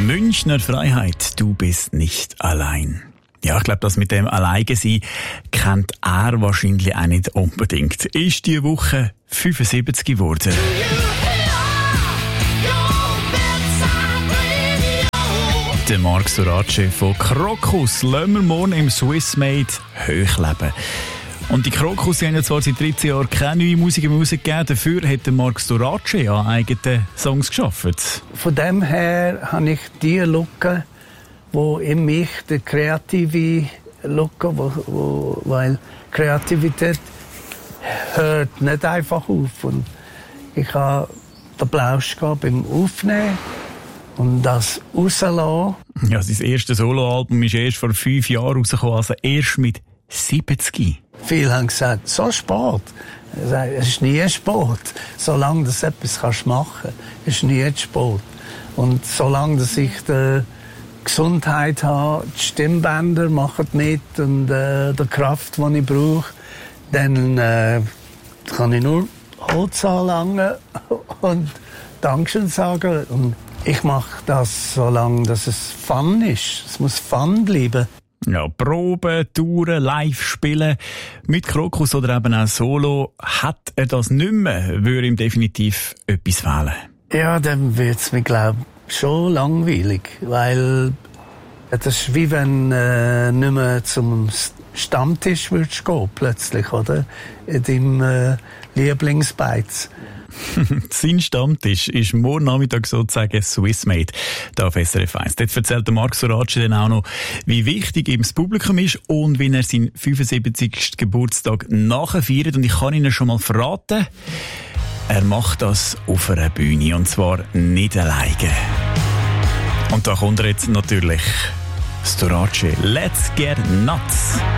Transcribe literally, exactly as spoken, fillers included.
Münchner Freiheit, du bist nicht allein. Ja, ich glaube, das mit dem Alleine sein kennt er wahrscheinlich auch nicht unbedingt. Ist diese Woche fünfundsiebzig geworden. Der Marc Sorace von Krokus lassen wir morgen im Swissmade hochleben. Und die Krokus haben ja zwar seit dreizehn Jahren keine neue Musik mehr rausgegeben, dafür hat der Marc Sorace ja eigene Songs geschaffen. Von dem her habe ich die Lücke, wo in mich der kreative Lücke, wo, wo, weil Kreativität hört nicht einfach auf. Und ich habe den Plausch beim Aufnehmen und das rauslassen. Ja, sein erstes Soloalbum ist erst vor fünf Jahren rausgekommen, also erst mit siebzig. Viele haben gesagt, so spät. Es ist nie spät. Solange du etwas machen kannst, ist nie spät. Und solange dass ich die Gesundheit habe, die Stimmbänder machen mit und äh, die Kraft, die ich brauche, dann äh, kann ich nur Holz anlangen und Dankeschön sagen. Und ich mache das, solange dass es Fun ist. Es muss Fun bleiben. Ja, Proben, Touren, live spielen. Mit Krokus oder eben auch Solo hat er das nicht mehr, würde ihm definitiv etwas fehlen. Ja, dann wird es mir, glaube ich, schon langweilig. Weil das ist wie wenn äh, nicht mehr zum Stammtisch würdest gehen, plötzlich, oder? In deinem äh, Lieblingsbeiz. Sein Stammtisch ist morgen Nachmittag sozusagen Swissmade da auf S R F eins. Dort erzählt der Marc Sorace dann auch noch, wie wichtig ihm das Publikum ist und wie er seinen fünfundsiebzigsten Geburtstag nachfeiert. Und ich kann Ihnen schon mal verraten, er macht das auf einer Bühne und zwar nicht alleine. Und da kommt er jetzt natürlich, Sorace, Let's Get Nuts.